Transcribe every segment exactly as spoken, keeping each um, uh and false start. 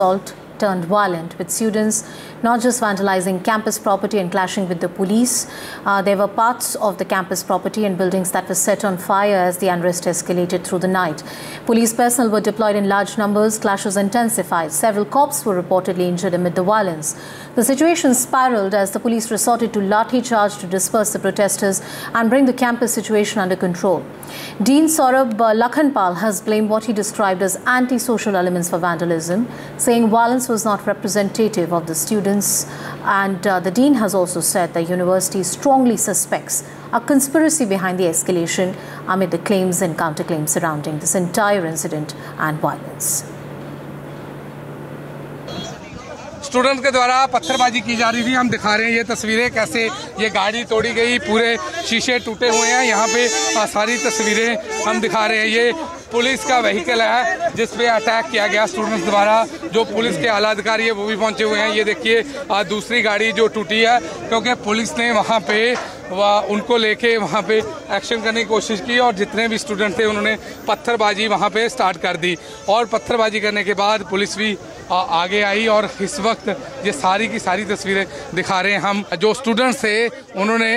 assault turned violent, with students not just vandalizing campus property and clashing with the police. Uh, there were parts of the campus property and buildings that were set on fire as the unrest escalated through the night. Police personnel were deployed in large numbers. Clashes intensified. Several cops were reportedly injured amid the violence. The situation spiraled as the police resorted to lathi charge to disperse the protesters and bring the campus situation under control. Dean Saurabh Lakhanpal has blamed what he described as anti-social elements for vandalism, saying violence was not representative of the students. And uh, the dean has also said the university strongly suspects a conspiracy behind the escalation amid the claims and counterclaims surrounding this entire incident and violence. Student के द्वारा पत्थरबाजी की जा रही थी। हम दिखा रहे हैं ये तस्वीरें, कैसे ये गाड़ी तोड़ी गई, पूरे शीशे टूटे हुए हैं। यहाँ पे सारी तस्वीरें हम दिखा रहे हैं। ये पुलिस का व्हीकल है जिस पे अटैक किया गया स्टूडेंट्स द्वारा। जो पुलिस के आला अधिकारी है वो भी पहुंचे हुए हैं। ये देखिए दूसरी गाड़ी जो टूटी है, क्योंकि पुलिस ने वहाँ पे वह उनको लेके वहाँ पे एक्शन करने की कोशिश की और जितने भी स्टूडेंट थे उन्होंने पत्थरबाजी वहाँ पे स्टार्ट कर दी। और पत्थरबाजी करने के बाद पुलिस भी आगे आई और इस वक्त ये सारी की सारी तस्वीरें दिखा रहे हैं हम। जो स्टूडेंट्स थे उन्होंने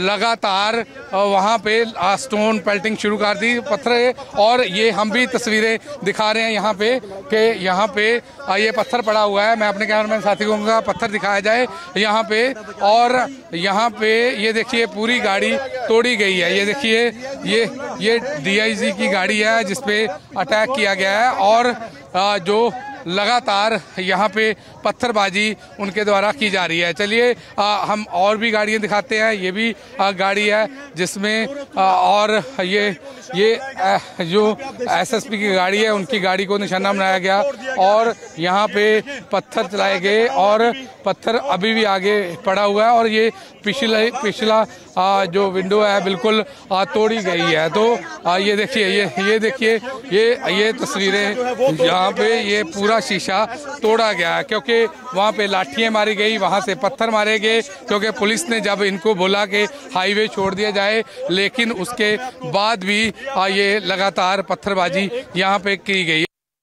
लगातार वहाँ पे स्टोन पेल्टिंग शुरू कर दी, पत्थर। और ये हम भी तस्वीरें दिखा रहे हैं यहाँ पे कि यहाँ पे ये पत्थर पड़ा हुआ है। मैं अपने कैमरामैन साथी को कहूँगा पत्थर दिखाया जाए यहाँ पे। और यहाँ पे ये देखिए पूरी गाड़ी तोड़ी गई है। ये देखिए ये ये डीआईजी की गाड़ी है जिस पे अटैक किया गया है और जो लगातार यहाँ पे पत्थरबाजी उनके द्वारा की जा रही है। चलिए हम और भी गाड़ियाँ दिखाते हैं। ये भी आ, गाड़ी है जिसमें आ, और ये ये आ, जो एसएसपी की गाड़ी है उनकी गाड़ी को निशाना बनाया गया और यहाँ पे पत्थर चलाए गए और पत्थर अभी भी आगे पड़ा हुआ है। और ये पिछला पिछला आ, जो विंडो है बिल्कुल आ, तोड़ी गई है। तो आ, ये देखिए ये ये देखिए ये ये तस्वीरें यहाँ पे ये पूरा शीशा तोड़ा गया है, क्योंकि वहाँ पे लाठियाँ मारी गई, वहाँ से पत्थर मारे गए, क्योंकि पुलिस ने जब इनको बोला कि हाईवे छोड़ दिया जाए, लेकिन उसके बाद भी ये लगातार पत्थरबाजी यहाँ पे की गई।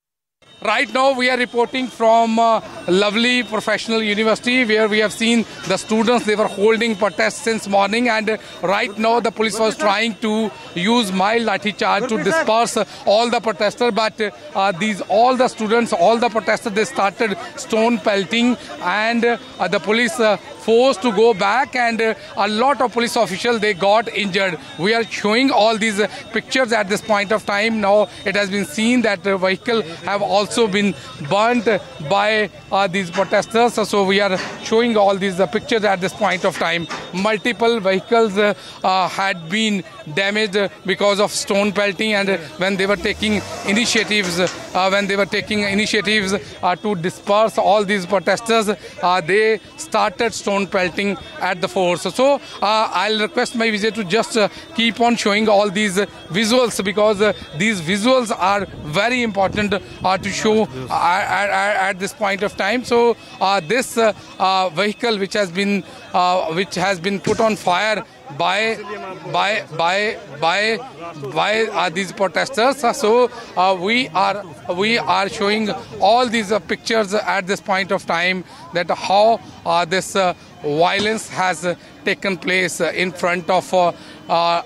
Right now we are reporting from uh, lovely professional university where we have seen the students, they were holding protests since morning, and uh, right now the police was trying to use mild lathi charge to disperse uh, all the protesters, but uh, these all the students, all the protesters, they started stone pelting, and uh, the police uh, forced to go back, and uh, a lot of police officials, they got injured. We are showing all these uh, pictures at this point of time. Now it has been seen that the vehicle have also been burnt by uh, these protesters. So we are showing all these uh, pictures at this point of time. Multiple vehicles uh, uh, had been damaged because of stone pelting, and uh, when they were taking initiatives, uh, when they were taking initiatives uh, to disperse all these protesters, uh, they started stone pelting at the force. So uh, I'll request my visitor to just uh, keep on showing all these uh, visuals, because uh, these visuals are very important uh, to show uh, at, at, at this point of time. So uh, this uh, uh, vehicle which has been uh, which has been put on fire by by by by by uh, these protesters. So uh, we are we are showing all these uh, pictures at this point of time, that how uh, this uh, violence has uh, taken place uh, in front of uh, uh,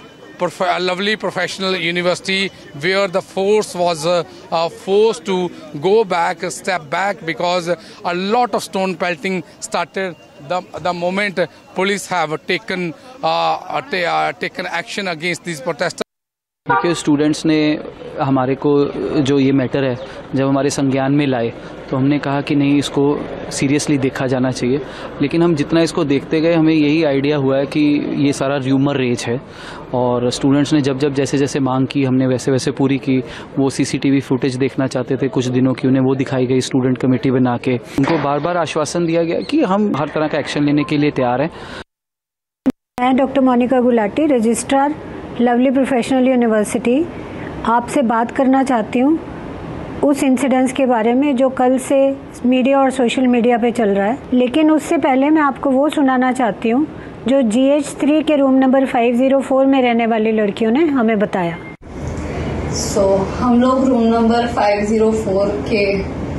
a lovely professional university, where the force was uh, uh, forced to go back, step back, because a lot of stone pelting started the the moment police have taken uh, uh, taken action against these protesters. देखिए, students ने हमारे को जो ये matter है जब हमारे संज्ञान में लाए तो हमने कहा कि नहीं, इसको सीरियसली देखा जाना चाहिए। लेकिन हम जितना इसको देखते गए हमें यही आइडिया हुआ है कि ये सारा र्यूमर रेज है, और स्टूडेंट्स ने जब जब जैसे जैसे मांग की हमने वैसे वैसे पूरी की। वो सीसीटीवी फुटेज देखना चाहते थे कुछ दिनों की, उन्हें वो दिखाई गई स्टूडेंट कमेटी बना के। उनको बार बार आश्वासन दिया गया कि हम हर तरह का एक्शन लेने के लिए तैयार हैं। मैं doctor Monika Gulati, registrar lovely professional university, आपसे बात करना चाहती हूँ उस इंसिडेंट्स के बारे में जो कल से मीडिया और सोशल मीडिया पे चल रहा है। लेकिन उससे पहले मैं आपको वो सुनाना चाहती हूँ जो जी एच थ्री के room number five zero four में रहने वाली लड़कियों ने हमें बताया। सो so, हम लोग room number five zero four के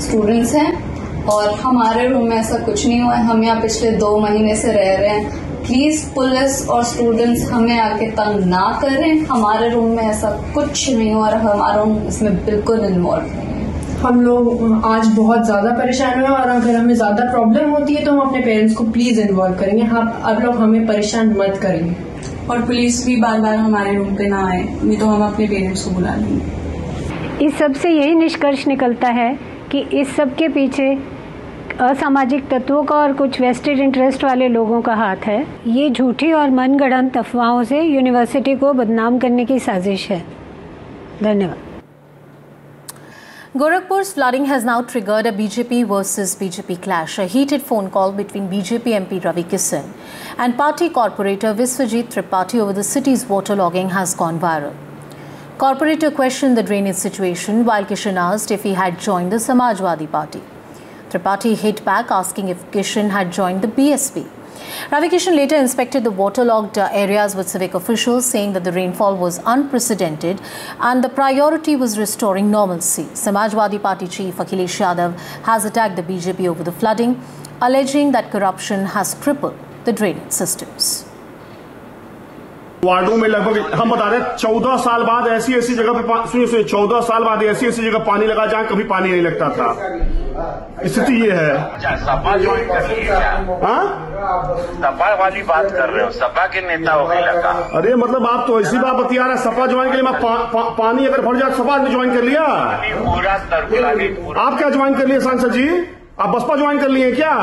स्टूडेंट्स हैं और हमारे रूम में ऐसा कुछ नहीं हुआ है। हम यहाँ पिछले दो महीने से रह रहे हैं। प्लीज पुलिस और स्टूडेंट्स हमें आके तंग ना करें। हमारे रूम में ऐसा कुछ नहीं हुआ और हमारा रूम इसमें बिल्कुल इन्वॉल्व नहीं है। हम लोग आज बहुत ज्यादा परेशान हुए और अगर हमें ज्यादा प्रॉब्लम होती है तो हम अपने पेरेंट्स को प्लीज इन्वॉल्व करेंगे। हाँ, आप लोग हमें परेशान मत करेंगे। और पुलिस भी बार बार हमारे रूम पे ना आए, नहीं तो हम अपने पेरेंट्स को बुला लेंगे। इस सब से यही निष्कर्ष निकलता है कि इस सब के पीछे असामाजिक तत्वों का और कुछ वेस्टेड इंटरेस्ट वाले लोगों का हाथ है। ये झूठी और मनगढ़ंत अफवाहों से यूनिवर्सिटी को बदनाम करने की साजिश है। धन्यवाद। Gorakhpur's flooding has now triggered a B J P versus B J P clash. A heated phone call between B J P M P Ravi Kishan and party corporator Viswajit Tripathi over the city's waterlogging has gone viral. Corporator questioned the drainage situation while Kishan asked if he had joined the Samajwadi Party. Tripathi hit back asking if Kishan had joined the B S P. Ravi Kishan later inspected the waterlogged areas with civic officials, saying that the rainfall was unprecedented and the priority was restoring normalcy. Samajwadi Party chief Akhilesh Yadav has attacked the B J P over the flooding, alleging that corruption has crippled the drainage systems. वार्डों में लगभग हम बता रहे हैं चौदह साल बाद ऐसी ऐसी जगह पे सुनिए सुनिए चौदह साल बाद ऐसी ऐसी जगह पानी लगा जहां कभी पानी नहीं लगता था। स्थिति ये है। सपा ज्वाइन कर लिए क्या? हाँ, सपा वाली बात कर रहे हो? सपा के नेता हो गए लगा। अरे मतलब आप तो ऐसी बात बतिया रहे हैं। सपा ज्वाइन के लिए मैं पा, पा, पानी अगर भर जाए सपा ने ज्वाइन कर लिया। पूरा तरकुलानी पूरा। आप क्या ज्वाइन कर लिए सांसद जी? आप बसपा ज्वाइन कर लिए क्या?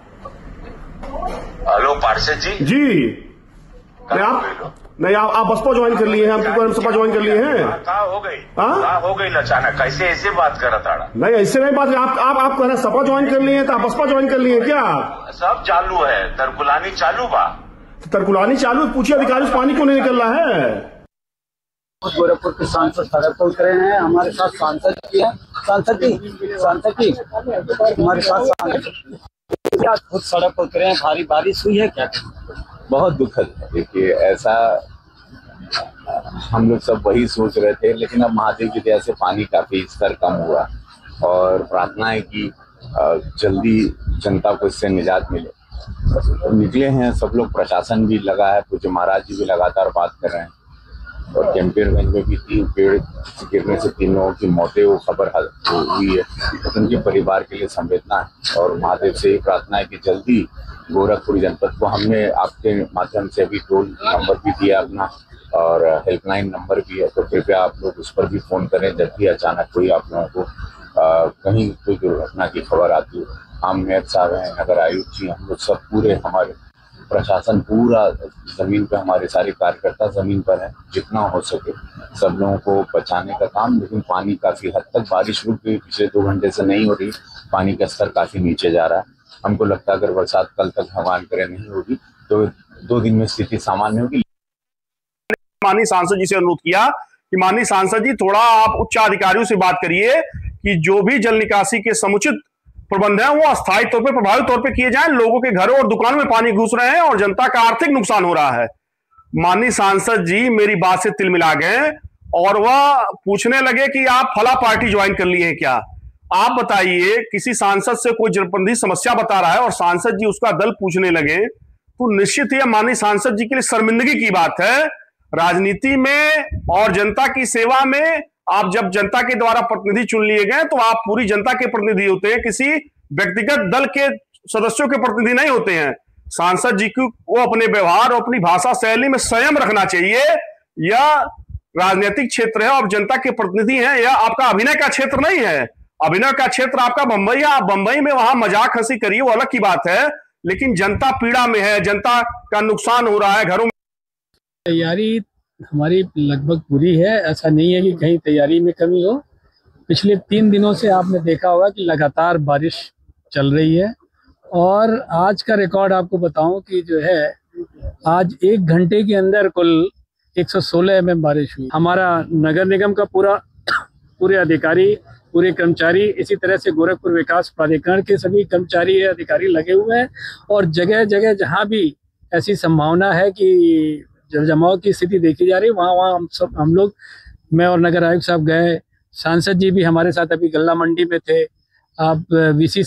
हेलो पार्षद जी। जी नहीं आप नहीं आप, आप बसपा ज्वाइन कर लिए हैं। हम सपा ज्वाइन कर लिए हैं। कहाँ हो गई? कहाँ हो गई अचानक? कैसे ऐसे बात कर रहा था? नहीं ऐसे नहीं बात। आप आप आप कह रहे हैं सपा ज्वाइन कर लिए हैं तो आप बसपा ज्वाइन कर लिए क्या? सब चालू है, तरकुलानी चालू बा। तरकुलानी चालू? पूछिए अधिकारी से पानी क्यों नहीं निकल रहा है? गोरखपुर के सांसद सड़क पर उतरे हैं। हमारे साथ सांसद जी हैं। सांसद जी सांसद जी हमारे साथ सांसद खुद सड़क पर उतरे हैं। भारी बारिश हुई है क्या? बहुत दुखद है। देखिए ऐसा हम लोग सब वही सोच रहे थे, लेकिन अब महादेव की दया से पानी काफी स्तर कम हुआ और प्रार्थना है कि जल्दी जनता को इससे निजात मिले। निकले हैं सब लोग, प्रशासन भी लगा है, पूज्य महाराज जी भी लगातार बात कर रहे हैं। और कैंपेरगंज में भी तीन पेड़ गिरने से तीन लोगों की मौतें वो खबर हुई है, तो उनके परिवार के लिए संवेदना है और महादेव से ही प्रार्थना है कि जल्दी गोरखपुर जनपद को, हमने आपके माध्यम से अभी टोल नंबर भी दिया अपना और हेल्पलाइन नंबर भी है, तो कृपया आप लोग उस पर भी फोन करें जब भी अचानक कोई आप लोगों को आ, कहीं कोई दुर्घटना की खबर आती है। हम मेयर साहब हैं, नगर आयुक्त जी, हम लोग सब पूरे हमारे प्रशासन पूरा जमीन पे, हमारे सारे कार्यकर्ता जमीन पर हैं, जितना हो सके सब लोगों को बचाने का काम। लेकिन पानी काफी हद तक, बारिश रुक गई, पिछले दो घंटे से नहीं हो रही, पानी का स्तर काफी नीचे जा रहा है। हमको लगता है अगर बरसात कल तक भगवान करे नहीं होगी तो दो दिन में स्थिति सामान्य होगी। माननीय सांसद जी से अनुरोध किया कि माननीय सांसद जी थोड़ा आप उच्च अधिकारियों से बात करिए कि जो भी जल निकासी के समुचित प्रबंध है वो अस्थायी तौर पर प्रभावी तौर पर किए जाएं। लोगों के घरों और दुकानों में पानी घुस रहे हैं और जनता का आर्थिक नुकसान हो रहा है। माननीय सांसद जी मेरी बात से तिल मिला गए और वह पूछने लगे कि आप फला पार्टी ज्वाइन कर लिए हैं क्या? आप बताइए, किसी सांसद से कोई जनप्रतिनिधि समस्या बता रहा है और सांसद जी उसका दल पूछने लगे तो निश्चित ही माननीय सांसद जी के लिए शर्मिंदगी की बात है। राजनीति में और जनता की सेवा में आप जब जनता के द्वारा प्रतिनिधि चुन लिए गए तो आप पूरी जनता के प्रतिनिधि होते हैं, किसी व्यक्तिगत दल के सदस्यों के प्रतिनिधि नहीं होते हैं। सांसद जी को वो अपने व्यवहार और अपनी भाषा शैली में संयम रखना चाहिए। यह राजनीतिक क्षेत्र है और जनता के प्रतिनिधि हैं, यह आपका अभिनय का क्षेत्र नहीं है। अभिनय का क्षेत्र आपका बंबई है, आप बंबई में वहां मजाक हंसी करिए, वो अलग की बात है, लेकिन जनता पीड़ा में है, जनता का नुकसान हो रहा है घरों में। तैयारी हमारी लगभग पूरी है, ऐसा नहीं है कि कहीं तैयारी में कमी हो। पिछले तीन दिनों से आपने देखा होगा कि लगातार बारिश चल रही है और आज का रिकॉर्ड आपको बताऊं कि जो है आज एक घंटे के अंदर कुल एक सौ सोलह एम एम बारिश हुई। हमारा नगर निगम का पूरा पूरे अधिकारी, पूरे कर्मचारी, इसी तरह से गोरखपुर विकास प्राधिकरण के सभी कर्मचारी अधिकारी लगे हुए हैं और जगह जगह जहां भी ऐसी संभावना है कि जल जमाव की स्थिति देखी जा रही है वहाँ वहाँ हम सब हम लोग मैं और नगर आयुक्त साहब गए। सांसद जी भी हमारे साथ अभी गल्ला मंडी में थे, आप वीसी